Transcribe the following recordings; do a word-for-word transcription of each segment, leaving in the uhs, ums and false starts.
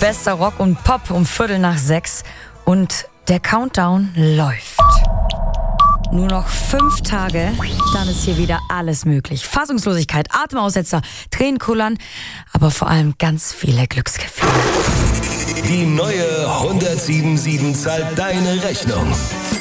bester Rock und Pop um Viertel nach sechs. Und der Countdown läuft. Nur noch fünf Tage, dann ist hier wieder alles möglich. Fassungslosigkeit, Atemaussetzer, Tränenkullern, aber vor allem ganz viele Glücksgefühle. Die neue hundertsieben Komma sieben zahlt deine Rechnung.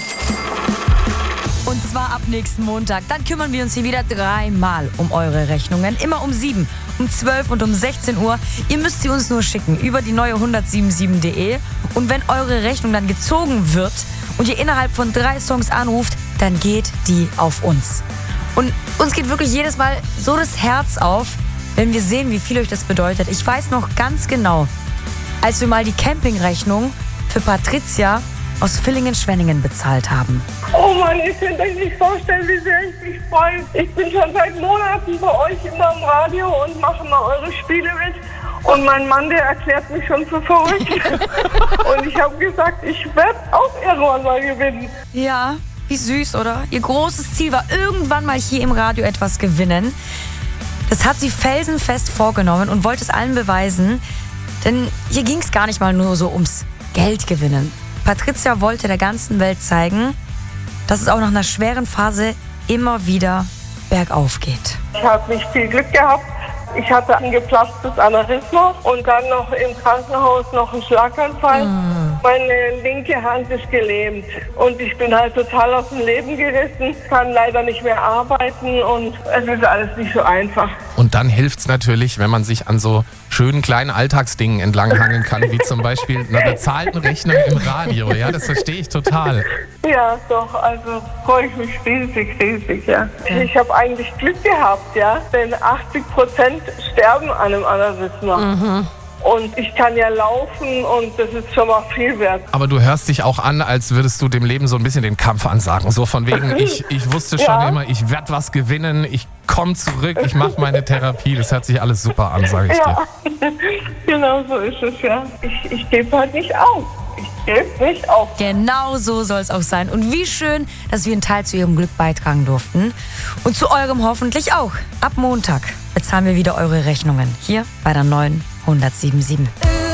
Und zwar ab nächsten Montag. Dann kümmern wir uns hier wieder dreimal um eure Rechnungen. Immer um sieben, um zwölf und um sechzehn Uhr. Ihr müsst sie uns nur schicken über die neue hundertsieben sieben punkt de. Und wenn eure Rechnung dann gezogen wird und ihr innerhalb von drei Songs anruft, dann geht die auf uns. Und uns geht wirklich jedes Mal so das Herz auf, wenn wir sehen, wie viel euch das bedeutet. Ich weiß noch ganz genau, als wir mal die Campingrechnung für Patricia aus Villingen-Schwenningen bezahlt haben. Oh Mann, ihr könnt euch nicht vorstellen, wie sehr ich mich freue. Ich bin schon seit Monaten bei euch immer im Radio und mache mal eure Spiele mit. Und mein Mann, der erklärt mich schon für verrückt. Und ich habe gesagt, ich werde auch irgendwann mal gewinnen. Ja, wie süß, oder? Ihr großes Ziel war, irgendwann mal hier im Radio etwas gewinnen. Das hat sie felsenfest vorgenommen und wollte es allen beweisen. Denn hier ging es gar nicht mal nur so ums Geld gewinnen. Patricia wollte der ganzen Welt zeigen, dass es auch nach einer schweren Phase immer wieder bergauf geht. Ich habe nicht viel Glück gehabt. Ich hatte ein geplatztes Aneurysma und dann noch im Krankenhaus noch einen Schlaganfall. Mm. Meine linke Hand ist gelähmt und ich bin halt total aus dem Leben gerissen, kann leider nicht mehr arbeiten und es ist alles nicht so einfach. Und dann hilft es natürlich, wenn man sich an so schönen kleinen Alltagsdingen entlanghangeln kann, wie zum Beispiel einer bezahlten Rechnung im Radio. Ja, das verstehe ich total. Ja, doch, also freue ich mich riesig, riesig, ja. Ich habe eigentlich Glück gehabt, ja, denn achtzig Prozent sterben an einem Aneurysma. Mhm. Und ich kann ja laufen und das ist schon mal viel wert. Aber du hörst dich auch an, als würdest du dem Leben so ein bisschen den Kampf ansagen. So von wegen, ich, ich wusste schon ja. immer, ich werde was gewinnen, ich komme zurück, ich mache meine Therapie. Das hört sich alles super an, sage ich ja. dir. Genau so ist es, ja. Ich, ich gebe halt nicht auf. Ich gebe nicht auf. Genau so soll es auch sein. Und wie schön, dass wir einen Teil zu ihrem Glück beitragen durften. Und zu eurem hoffentlich auch. Ab Montag bezahlen wir wieder eure Rechnungen. Hier bei der neuen hundertsieben Komma sieben.